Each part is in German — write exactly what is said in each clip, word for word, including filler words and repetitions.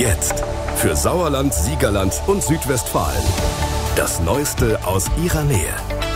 Jetzt für Sauerland, Siegerland und Südwestfalen. Das Neueste aus ihrer Nähe.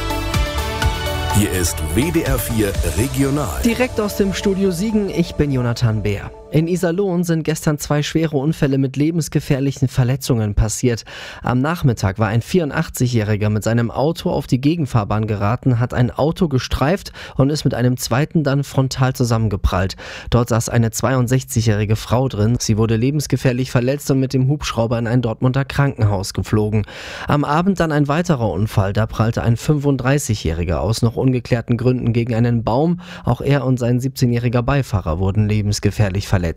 Hier ist W D R vier Regional. Direkt aus dem Studio Siegen, ich bin Jonathan Beer. In Iserlohn sind gestern zwei schwere Unfälle mit lebensgefährlichen Verletzungen passiert. Am Nachmittag war ein vierundachtzigjähriger mit seinem Auto auf die Gegenfahrbahn geraten, hat ein Auto gestreift und ist mit einem zweiten dann frontal zusammengeprallt. Dort saß eine zweiundsechzigjährige Frau drin. Sie wurde lebensgefährlich verletzt und mit dem Hubschrauber in ein Dortmunder Krankenhaus geflogen. Am Abend dann ein weiterer Unfall. Da prallte ein fünfunddreißigjähriger aus noch ungeklärten Gründen gegen einen Baum. Auch er und sein siebzehnjähriger Beifahrer wurden lebensgefährlich verletzt.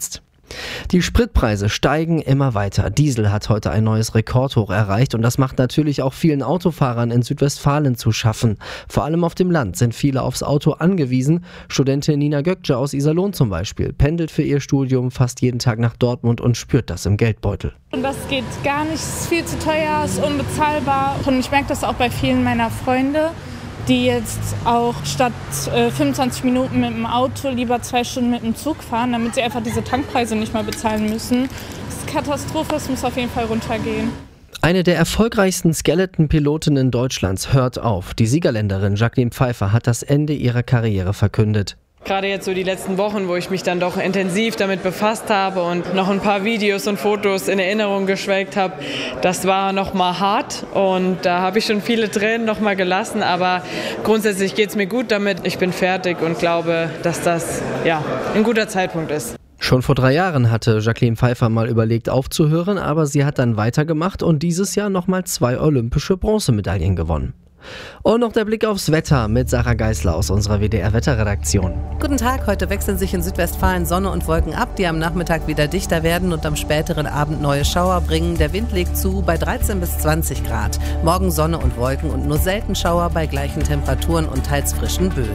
Die Spritpreise steigen immer weiter. Diesel hat heute ein neues Rekordhoch erreicht und das macht natürlich auch vielen Autofahrern in Südwestfalen zu schaffen. Vor allem auf dem Land sind viele aufs Auto angewiesen. Studentin Nina Gökce aus Iserlohn zum Beispiel pendelt für ihr Studium fast jeden Tag nach Dortmund und spürt das im Geldbeutel. Und das geht gar nicht, ist viel zu teuer, ist unbezahlbar. Und ich merke das auch bei vielen meiner Freunde, die jetzt auch statt äh, fünfundzwanzig Minuten mit dem Auto lieber zwei Stunden mit dem Zug fahren, damit sie einfach diese Tankpreise nicht mehr bezahlen müssen. Das ist Katastrophe, es muss auf jeden Fall runtergehen. Eine der erfolgreichsten Skeleton-Pilotinnen Deutschlands hört auf. Die Siegerländerin Jacqueline Pfeiffer hat das Ende ihrer Karriere verkündet. Gerade jetzt so die letzten Wochen, wo ich mich dann doch intensiv damit befasst habe und noch ein paar Videos und Fotos in Erinnerung geschwelgt habe, das war noch mal hart und da habe ich schon viele Tränen noch mal gelassen, aber grundsätzlich geht es mir gut damit. Ich bin fertig und glaube, dass das ja ein guter Zeitpunkt ist. Schon vor drei Jahren hatte Jacqueline Pfeiffer mal überlegt aufzuhören, aber sie hat dann weitergemacht und dieses Jahr nochmal zwei olympische Bronzemedaillen gewonnen. Und noch der Blick aufs Wetter mit Sarah Geisler aus unserer W D R-Wetterredaktion. Guten Tag, heute wechseln sich in Südwestfalen Sonne und Wolken ab, die am Nachmittag wieder dichter werden und am späteren Abend neue Schauer bringen. Der Wind legt zu bei dreizehn bis zwanzig Grad. Morgen Sonne und Wolken und nur selten Schauer bei gleichen Temperaturen und teils frischen Böen.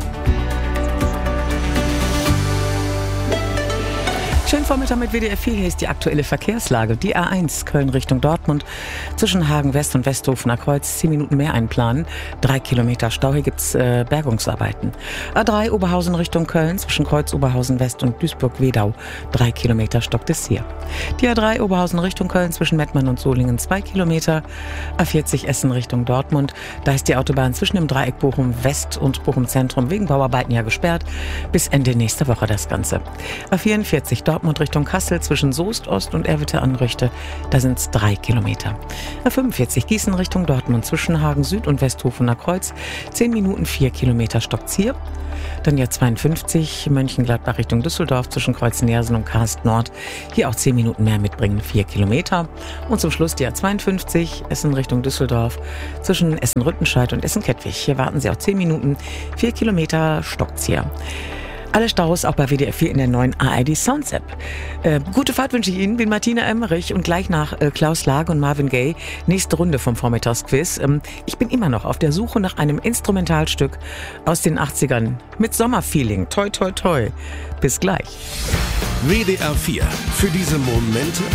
Schönen Vormittag mit W D R vier, hier ist die aktuelle Verkehrslage. Die A eins Köln Richtung Dortmund, zwischen Hagen West und Westhofener Kreuz, zehn Minuten mehr einplanen. Drei Kilometer Stau, hier gibt's äh, Bergungsarbeiten. A drei Oberhausen Richtung Köln, zwischen Kreuz Oberhausen West und Duisburg-Wedau, drei Kilometer stockt es hier. Die A drei Oberhausen Richtung Köln, zwischen Mettmann und Solingen, zwei Kilometer. A vierzig Essen Richtung Dortmund, da ist die Autobahn zwischen dem Dreieck Bochum West und Bochum Zentrum wegen Bauarbeiten ja gesperrt. Bis Ende nächster Woche das Ganze. A vierundvierzig Dortmund Richtung Kassel zwischen Soest Ost und Erwitte Anrichte, da sind es drei Kilometer. A fünfundvierzig Gießen Richtung Dortmund zwischen Hagen Süd und Westhofener Kreuz, zehn Minuten, vier Kilometer stockt's hier. Dann ja zweiundfünfzig Mönchengladbach Richtung Düsseldorf zwischen Kreuz-Nersen und Karst Nord, hier auch zehn Minuten mehr mitbringen, vier Kilometer. Und zum Schluss die A zweiundfünfzig Essen Richtung Düsseldorf zwischen Essen-Rüttenscheid und Essen-Kettwig. Hier warten Sie auch zehn Minuten, vier Kilometer stockt's hier. Alle Staus auch bei W D R vier in der neuen A R D Sounds App. Äh, gute Fahrt wünsche ich Ihnen, bin Martina Emmerich und gleich nach äh, Klaus Lage und Marvin Gaye nächste Runde vom Vormittagsquiz. Ähm, ich bin immer noch auf der Suche nach einem Instrumentalstück aus den achtzigern mit Sommerfeeling. Toi, toi, toi. Bis gleich. W D R vier für diese Momente,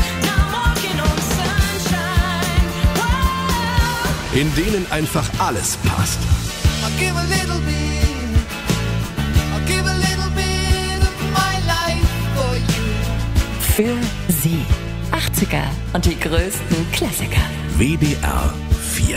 in denen einfach alles passt. Für Sie. achtziger und die größten Klassiker. W D R